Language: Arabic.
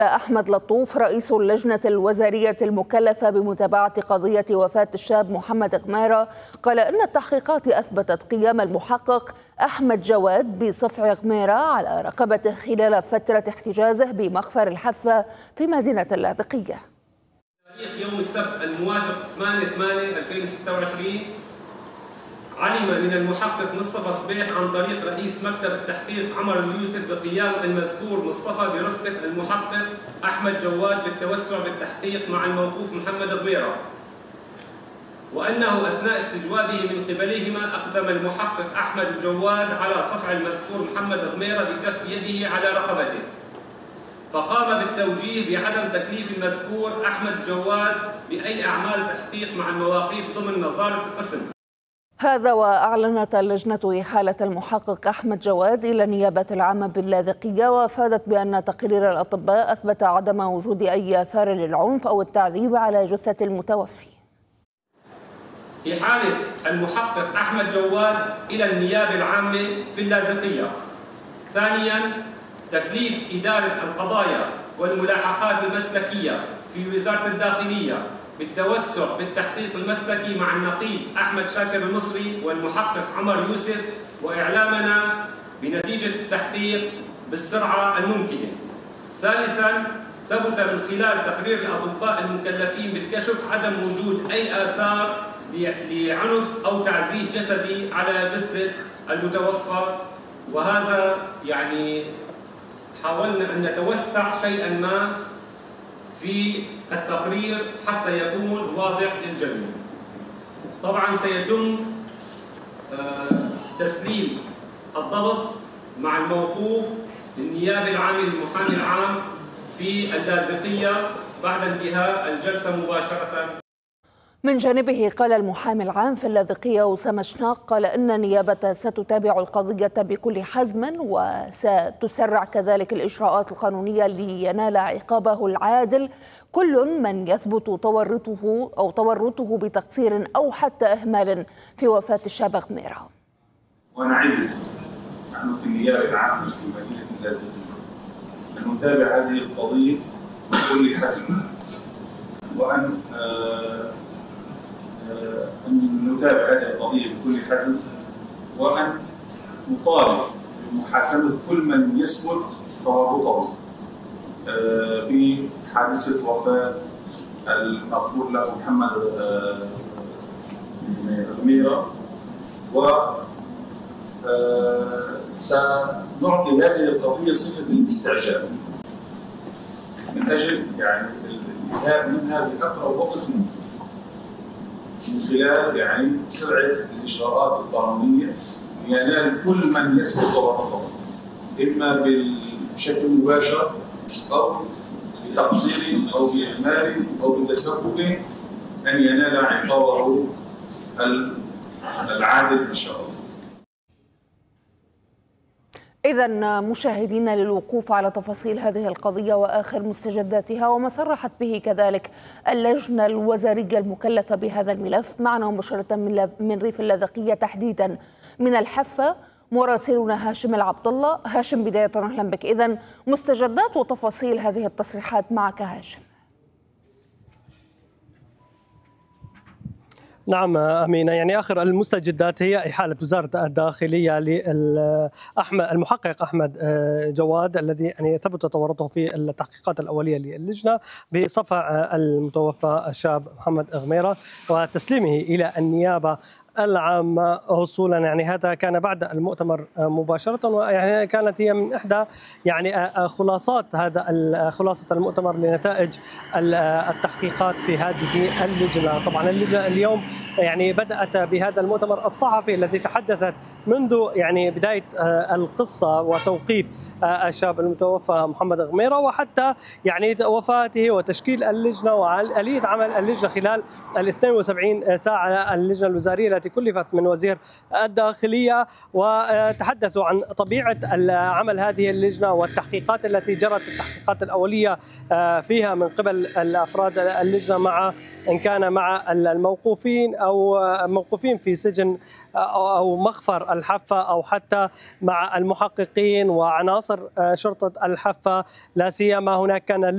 أحمد لطوف رئيس اللجنة الوزارية المكلفة بمتابعة قضية وفاة الشاب محمد غميرة قال إن التحقيقات أثبتت قيام المحقق أحمد جواد بصفع غميرة على رقبته خلال فترة احتجازه بمخفر الحفة في مدينة اللاذقية. يوم السبت الموافق 8/8/2026 علم من المحقق مصطفى صبيح عن طريق رئيس مكتب التحقيق عمر اليوسف بقيام المذكور مصطفى برفقة المحقق أحمد جواد بالتوسع بالتحقيق مع الموقوف محمد غميرة، وأنه أثناء استجوابه من قبلهما أقدم المحقق أحمد جواد على صفع المذكور محمد غميرة بكف يده على رقبته، فقام بالتوجيه بعدم تكليف المذكور أحمد جواد بأي أعمال تحقيق مع المواقيف ضمن نظارة القسم. هذا وأعلنت اللجنة إحالة المحقق أحمد جواد إلى النيابة العامة باللاذقية، وأفادت بأن تقرير الأطباء أثبت عدم وجود أي آثار للعنف أو التعذيب على جثة المتوفي. إحالة المحقق أحمد جواد إلى النيابة العامة في اللاذقية. ثانياً، تكليف إدارة القضايا والملاحقات المسلكية في وزارة الداخلية بالتوسع بالتحقيق المسلكي مع النقيب أحمد شاكر المصري والمحقق عمر يوسف، وإعلامنا بنتيجة التحقيق بالسرعة الممكنة. ثالثاً، ثبت من خلال تقرير الأطباء المكلفين بالكشف عدم وجود أي آثار لعنف أو تعذيب جسدي على جثة المتوفى، وهذا حاولنا أن نتوسع شيئاً ما في التقرير حتى يكون واضح للجميع. طبعاً سيتم تسليم الضبط مع الموقوف للنيابة العامة للمحامي العام في اللاذقية بعد انتهاء الجلسة مباشرة. من جانبه قال المحامي العام في اللاذقية أسامة شناق قال إن النيابة ستتابع القضية بكل حزم وستسرع كذلك الإجراءات القانونية لينال عقابه العادل كل من يثبت تورطه بتقصير أو حتى إهمال في وفاة الشاب غميرة. ونعد نحن في النيابة العامة في مدينة اللاذقية أن نتابع هذه القضية بكل حزم، وأن نتابع هذه القضية بكل حزم، وأن نطالب بمحاكمة كل من يثبت تورطه بحادثة وفاة المغفور له محمد غميرة، سنعطي هذه القضية صفة الاستعجال من أجل الانتهاء منها بأقرب وقت ممكن، من خلال سرعة الإجراءات القانونية لينال كل من يثبت تورطه، إما بشكل مباشر أو بتقصير أو بإهمال أو بتسبب، أن ينال عقابه العادل إن شاء الله. إذن مشاهدينا، للوقوف على تفاصيل هذه القضية وآخر مستجداتها وما صرحت به كذلك اللجنة الوزارية المكلفة بهذا الملف، معنا مباشرة من ريف اللاذقية تحديدا من الحفة مراسلنا هاشم العبد الله. هاشم، بداية أهلا بك. إذن مستجدات وتفاصيل هذه التصريحات معك هاشم. نعم أمينة، آخر المستجدات هي إحالة وزارة الداخلية للمحقق أحمد جواد الذي ثبت تورطه في التحقيقات الأولية للجنة بصفع المتوفى الشاب محمد غميرة وتسليمه إلى النيابة العامة وصولا. هذا كان بعد المؤتمر مباشرة، كانت هي من إحدى خلاصات خلاصة المؤتمر لنتائج التحقيقات في هذه اللجنة. طبعا اللجنة اليوم بدأت بهذا المؤتمر الصحفي الذي تحدثت منذ بداية القصة وتوقيف الشاب المتوفى محمد غميرة وحتى وفاته وتشكيل اللجنة وآلية عمل اللجنة خلال ال 72 ساعة اللجنة الوزارية التي كلفت من وزير الداخلية، وتحدثوا عن طبيعة عمل هذه اللجنة والتحقيقات التي جرت، التحقيقات الأولية فيها من قبل الأفراد اللجنة مع إن كان مع الموقوفين أو موقوفين في سجن أو مخفر الحفة أو حتى مع المحققين وعناصر شرطة الحفة، لا سيما هناك كان